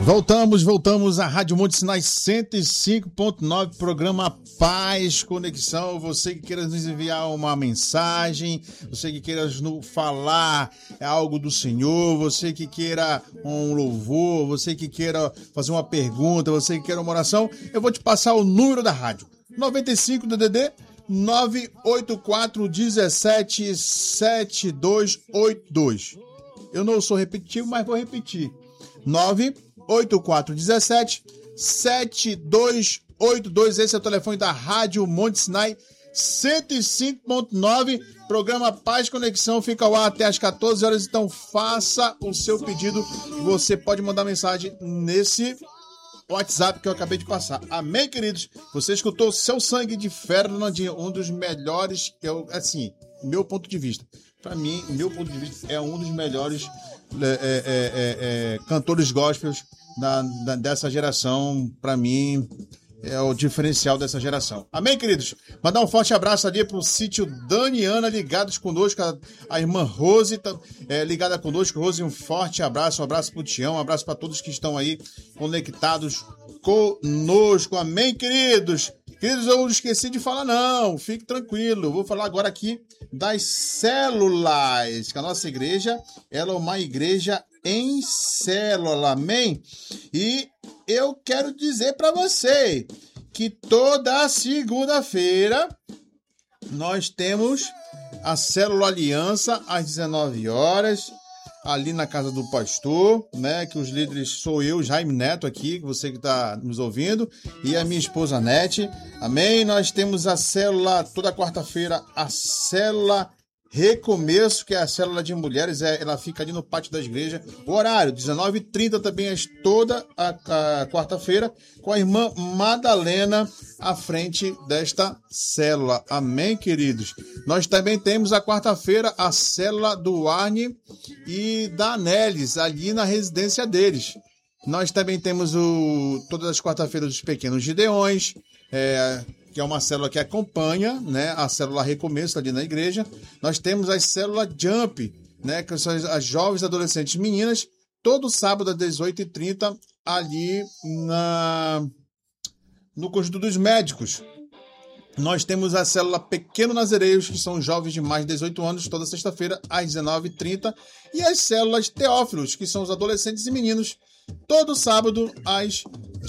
Voltamos à Rádio Monte Sinai 105.9, programa Paz Conexão. Você que queira nos enviar uma mensagem, você que queira nos falar algo do Senhor, você que queira um louvor, você que queira fazer uma pergunta, você que queira uma oração, eu vou te passar o número da rádio. 95 DDD 984 17 7282. Eu não sou repetitivo, mas vou repetir. 98417 7282. Esse é o telefone da Rádio Monte Sinai 105.9. Programa Paz Conexão fica ao ar até às 14 horas. Então faça o seu pedido. Você pode mandar mensagem nesse WhatsApp que eu acabei de passar. Amém, queridos? Você escutou Seu Sangue de Fernandinho, um dos melhores, assim, meu ponto de vista. Para mim, meu ponto de vista, é um dos melhores cantores gospels dessa geração. Para mim, é o diferencial dessa geração. Amém, queridos? Mandar um forte abraço ali pro sítio Daniana, ligados conosco, a irmã Rose ligada conosco. Rose, um forte abraço, um abraço pro Tião, um abraço para todos que estão aí conectados conosco. Amém, queridos? Queridos, eu não esqueci de falar não, fique tranquilo. Vou falar agora aqui das células, que a nossa igreja, ela é uma igreja em célula, amém? E eu quero dizer para você que toda segunda-feira nós temos a Célula Aliança às 19 horas, ali na casa do pastor, né? Que os líderes sou eu, Jaime Neto aqui, você que está nos ouvindo, e a minha esposa Nete, amém? Nós temos a célula toda quarta-feira, a Célula Recomeço, que é a célula de mulheres, ela fica ali no pátio da igreja. O horário, 19h30 também, toda a quarta-feira, com a irmã Madalena à frente desta célula. Amém, queridos? Nós também temos a quarta-feira a célula do Arne e da Anelis, ali na residência deles. Nós também temos todas as quarta-feiras os pequenos Gideões, que é uma célula que acompanha, né, a célula Recomeço ali na igreja. Nós temos as células Jump, né, que são as jovens adolescentes meninas, todo sábado às 18h30 ali no Conjunto dos Médicos. Nós temos a célula Pequeno Nazareiros, que são jovens de mais de 18 anos, toda sexta-feira às 19h30. E as células Teófilos, que são os adolescentes e meninos, todo sábado às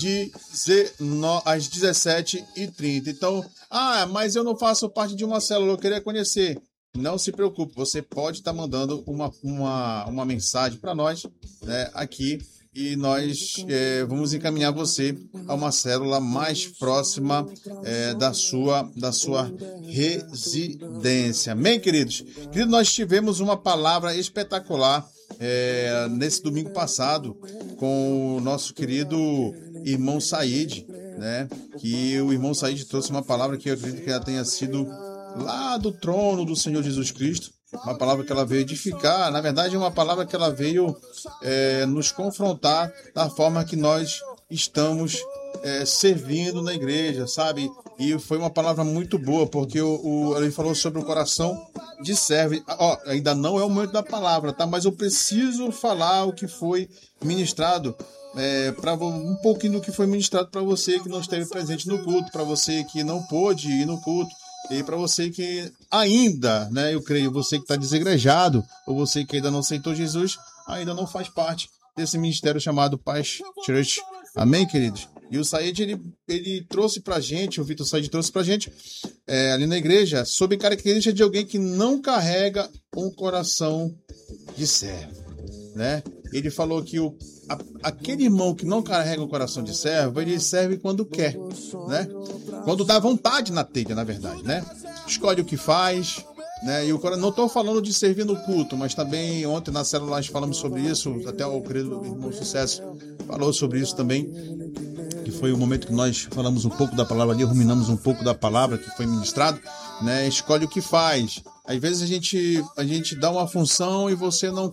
17h30. Então, mas eu não faço parte de uma célula, eu queria conhecer. Não se preocupe, você pode estar mandando uma mensagem para nós, né, aqui, e nós vamos encaminhar você a uma célula mais próxima da sua residência. Amém, queridos? Queridos, nós tivemos uma palavra espetacular nesse domingo passado com o nosso querido irmão Said, né? Que o irmão Said trouxe uma palavra que eu acredito que ela tenha sido lá do trono do Senhor Jesus Cristo, uma palavra que ela veio edificar, na verdade uma palavra que ela veio nos confrontar da forma que nós estamos servindo na igreja, sabe? E foi uma palavra muito boa, porque ele falou sobre o coração de servo. Ainda não é o momento da palavra, tá? Mas eu preciso falar o que foi ministrado, um pouquinho do que foi ministrado para você que não esteve presente no culto, para você que não pôde ir no culto, e para você que ainda, né, eu creio, você que está desigrejado, ou você que ainda não aceitou Jesus, ainda não faz parte desse ministério chamado Paz Church. Amém, queridos? E o Said, ele trouxe pra gente, o Vitor Said trouxe pra gente, ali na igreja, sobre característica de alguém que não carrega um coração de servo, né? Ele falou que aquele irmão que não carrega um coração de servo, ele serve quando quer, né? Quando dá vontade na telha, na verdade, né? Escolhe o que faz, né? E não estou falando de servir no culto, mas também ontem na célula nós falamos sobre isso, até o querido irmão Sucesso falou sobre isso também, que foi o momento que nós falamos um pouco da palavra ali, ruminamos um pouco da palavra que foi ministrado, né? Escolhe o que faz. Às vezes a gente dá uma função e você não